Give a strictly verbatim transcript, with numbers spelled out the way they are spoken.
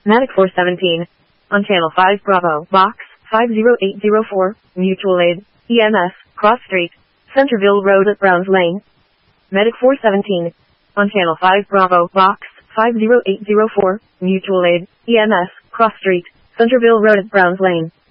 Medic four seventeen. On Channel five Bravo, Box five zero eight zero four, Mutual Aid, E M S, Cross Street, Centerville Road at Browns Lane. Medic four seventeen. On Channel five Bravo, Box five zero eight zero four, Mutual Aid, E M S, Cross Street, Centerville Road at Browns Lane.